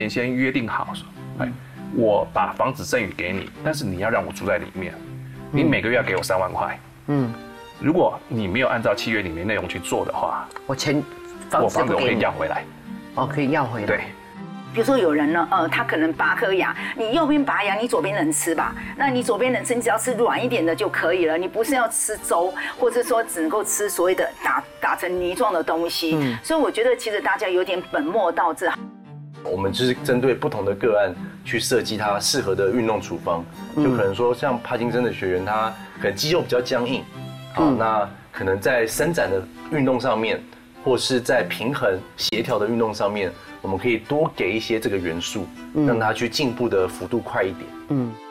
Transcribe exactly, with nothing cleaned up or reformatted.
先约定好说，哎，我把房子赠予给你，但是你要让我住在里面，你每个月要给我三万块。嗯，如果你没有按照契约里面内容去做的话， 我钱我房子我可以要回来。 哦，可以要回来。 对。 比如说有人呢，呃，他可能拔颗牙，你右边拔牙，你左边能吃吧？那你左边能吃，你只要吃软一点的就可以了。你不是要吃粥，或者说只能够吃所谓的打打成泥状的东西。嗯，所以我觉得其实大家有点本末倒置。 我们就是针对不同的个案去设计它适合的运动处方，就可能说像帕金森的学员，他可能肌肉比较僵硬，好，那可能在伸展的运动上面，或是在平衡协调的运动上面，我们可以多给一些这个元素，让他去进步的幅度快一点。嗯。